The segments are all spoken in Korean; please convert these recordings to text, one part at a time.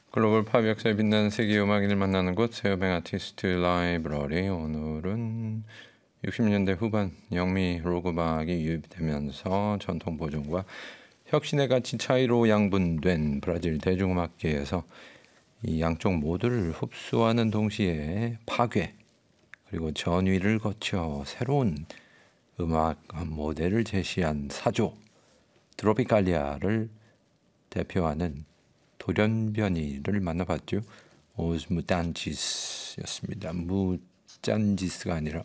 글로벌 팝 역사에 빛나는 세계 음악인을 만나는 곳 세어뱅 아티스트 라이브러리. 오늘은 60년대 후반 영미 록 음악이 유입되면서 전통 보존과 혁신의 가치 차이로 양분된 브라질 대중음악계에서 이 양쪽 모두를 흡수하는 동시에 파괴 그리고 전위를 거쳐 새로운 음악 모델을 제시한 사조 트로피칼리아를 대표하는 돌연변이를 만나봤죠. 오스 무탄치스였습니다. 무짠지스가 아니라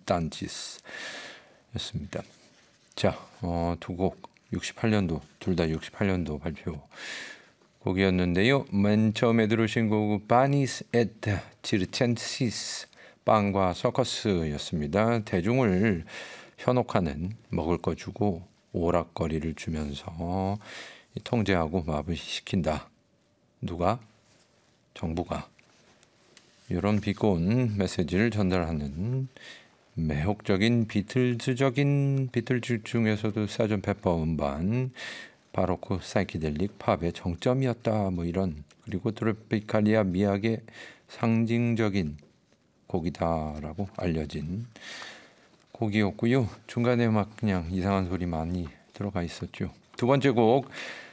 무탄치스였습니다. 자, 두 곡 68년도 둘 다 68년도 발표 곡이었는데요. 맨 처음에 들으신 곡은 바니스 에트 지르첸시스 빵과 서커스였습니다. 대중을 현혹하는 먹을 거 주고 오락거리를 주면서 통제하고 마비시킨다. 누가? 정부가. 이런 비꼬은 메시지를 전달하는 매혹적인 비틀즈 중에서도 사전 페퍼 음반 바로크 사이키델릭 팝의 정점이었다. 뭐 이런 그리고 트로피칼리아 미학의 상징적인 곡이다라고 알려진 곡이었고요. 중간에 막 그냥 이상한 소리 많이 들어가 있었죠. 두 번째 곡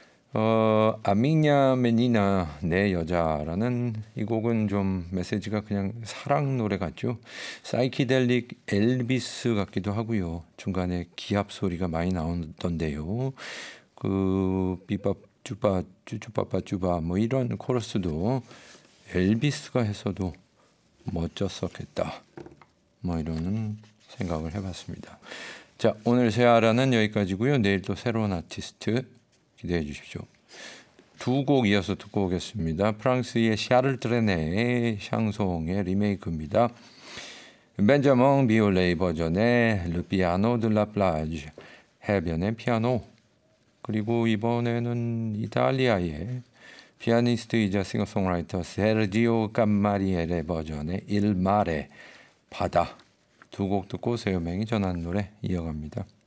아미냐 메니나 내 여자라는 이 곡은 좀 메시지가 그냥 사랑 노래 같죠. 사이키델릭 엘비스 같기도 하고요. 중간에 기합 소리가 많이 나오던데요. 그 비밥 쭈빠 쭈쭈빠빠 쭈바 뭐 이런 코러스도 엘비스가 했어도 멋졌었겠다. 뭐 이런 생각을 해봤습니다. 자, 오늘 세아라는 여기까지고요. 내일 또 새로운 아티스트 기대해 주십시오. 두 곡 이어서 듣고 오겠습니다. 프랑스의 샤를 트레네의 샹송의 리메이크입니다. 벤자몽 비올레이 버전의 Le Piano de la Plage 해변의 피아노. 그리고 이번에는 이탈리아의 피아니스트이자 싱어송라이터 세르지오 깜마리엘의 버전의 Il Mare 바다. 두 곡 듣고 세어맹이 전한 노래 이어갑니다.